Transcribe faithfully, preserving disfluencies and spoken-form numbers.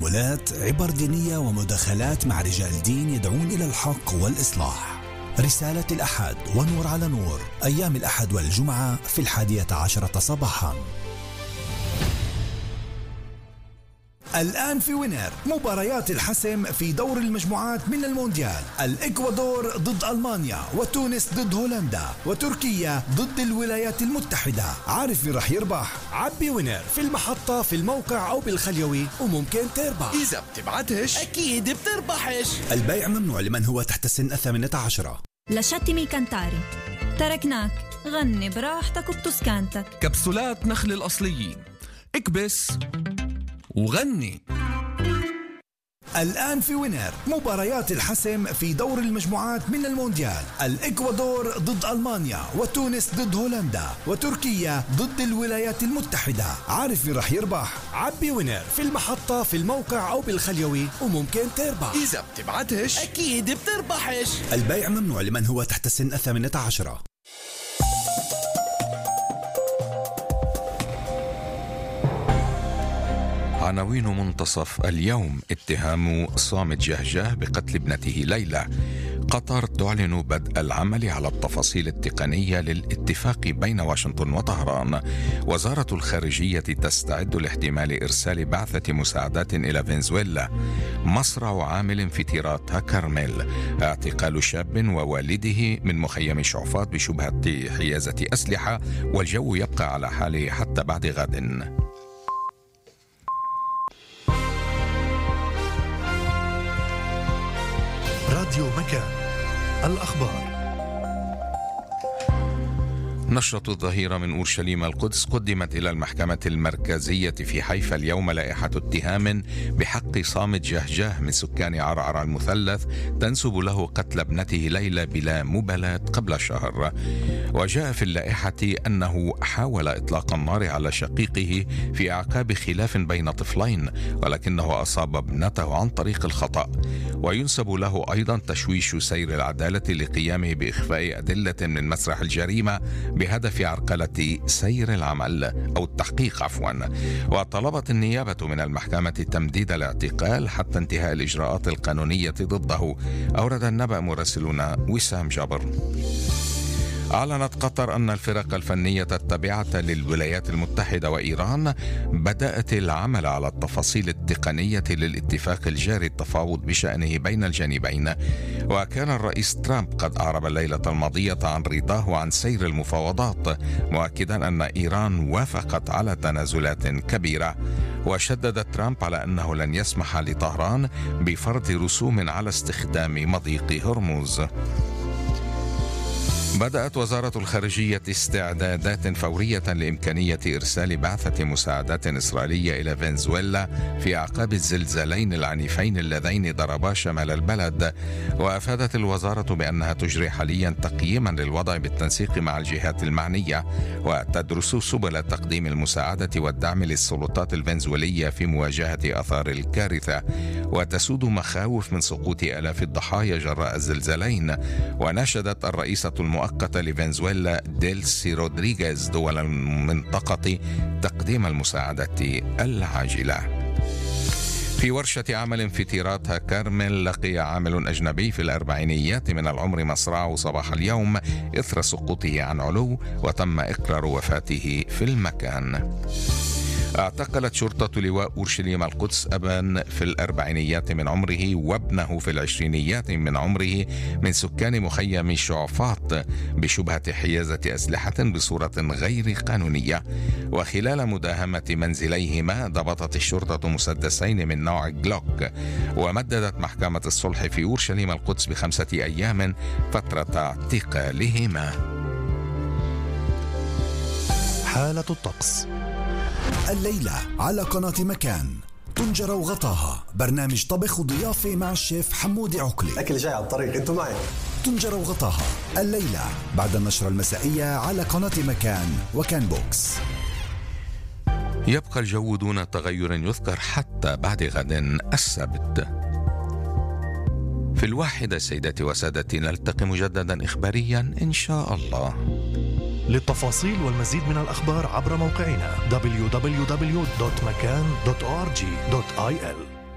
تأملات، عبر دينية ومداخلات مع رجال دين يدعون إلى الحق والإصلاح. رسالة الأحد ونور على نور، أيام الأحد والجمعة في الحادية عشرة صباحا. الآن في وينر مباريات الحسم في دور المجموعات من المونديال. الإكوادور ضد ألمانيا، وتونس ضد هولندا، وتركيا ضد الولايات المتحدة. عارف مين رح يربح؟ عبي وينر في المحطة، في الموقع أو بالخليوي، وممكن تربح. إذا بتبعتش أكيد بتربحش. البيع ممنوع لمن هو تحت السن الثامنة عشرة. لشتمي كنتاري، تركناك غني براحتك وبتسكانتك. كبسولات نخل الأصليين، اكبس وغني. الآن في وينر مباريات الحسم في دور المجموعات من المونديال. الإكوادور ضد ألمانيا، وتونس ضد هولندا، وتركيا ضد الولايات المتحدة. عارف مين رح يربح؟ عبي وينر في المحطة، في الموقع أو بالخليوي، وممكن تربح. إذا بتبعتش أكيد بتربحش. البيع ممنوع لمن هو تحت السن الثامنة عشرة. عناوين منتصف اليوم: اتهام صامت جهجاه بقتل ابنته ليلى. قطر تعلن بدء العمل على التفاصيل التقنية للاتفاق بين واشنطن وطهران. وزارة الخارجية تستعد لاحتمال إرسال بعثة مساعدات إلى فنزويلا. مصرع عامل في تيراتها كارميل. اعتقال شاب ووالده من مخيم شعفاط بشبهة حيازة أسلحة. والجو يبقى على حاله حتى بعد غد. راديو مكان، الأخبار. نشرة الظهيرة من أورشليم القدس. قدمت إلى المحكمة المركزية في حيفا اليوم لائحة اتهام بحق صامت جهجاه من سكان عرعر المثلث تنسب له قتل ابنته ليلى بلا مبالاة قبل شهر. وجاء في اللائحة أنه حاول إطلاق النار على شقيقه في أعقاب خلاف بين طفلين، ولكنه أصاب ابنته عن طريق الخطأ. وينسب له أيضا تشويش سير العدالة لقيامه بإخفاء أدلة من مسرح الجريمة بهدف عرقلة سير العمل أو التحقيق عفوا. وطلبت النيابة من المحكمة تمديد الاعتقال حتى انتهاء الإجراءات القانونية ضده. أورد النبأ مراسلنا وسام جابر. أعلنت قطر أن الفرق الفنية التابعة للولايات المتحدة وإيران بدأت العمل على التفاصيل التقنية للاتفاق الجاري التفاوض بشأنه بين الجانبين. وكان الرئيس ترامب قد أعرب الليلة الماضية عن رضاه عن سير المفاوضات، مؤكدا أن إيران وافقت على تنازلات كبيرة. وشدد ترامب على أنه لن يسمح لطهران بفرض رسوم على استخدام مضيق هرمز. بدأت وزارة الخارجية استعدادات فورية لإمكانية إرسال بعثة مساعدات إسرائيلية إلى فنزويلا في أعقاب الزلزالين العنيفين اللذين ضربا شمال البلد. وأفادت الوزارة بأنها تجري حاليا تقييما للوضع بالتنسيق مع الجهات المعنية، وتدرس سبل تقديم المساعدة والدعم للسلطات الفنزويلية في مواجهة آثار الكارثة. وتسود مخاوف من سقوط آلاف الضحايا جراء الزلزالين. وناشدت الرئيسة المؤقتة لفنزويلا ديلسي رودريغيز دول المنطقة تقديم المساعدة العاجلة. في ورشة عمل في تيراتها كارميل لقي عامل أجنبي في الأربعينيات من العمر مصرعه صباح اليوم إثر سقوطه عن علو، وتم إقرار وفاته في المكان. اعتقلت شرطة لواء أورشليم القدس أبا في الأربعينيات من عمره وابنه في العشرينيات من عمره من سكان مخيم شعفاط بشبهة حيازة أسلحة بصورة غير قانونية. وخلال مداهمة منزليهما ضبطت الشرطة مسدسين من نوع جلوك. ومددت محكمة الصلح في أورشليم القدس بخمسة أيام فترة اعتقالهما. حالة الطقس الليلة على قناة مكان. طنجرة وغطاها، برنامج طبخ وضيافة مع الشيف حمودي عقلي. أكل جاي على الطريق، انتوا معي. طنجرة وغطاها الليلة بعد النشرة المسائية على قناة مكان وكان بوكس. يبقى الجو دون تغير يذكر حتى بعد غد السبت. في الواحدة سيداتي وسادتي نلتقي مجددا إخباريا إن شاء الله. للتفاصيل والمزيد من الأخبار عبر موقعنا دبليو دبليو دبليو دوت مكان دوت أو آر جي دوت آي إل.